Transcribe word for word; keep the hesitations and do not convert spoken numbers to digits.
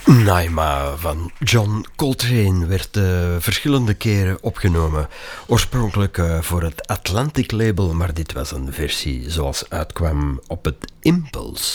Naima van John Coltrane werd uh, verschillende keren opgenomen. Oorspronkelijk uh, voor het Atlantic label, maar dit was een versie zoals uitkwam op het Impulse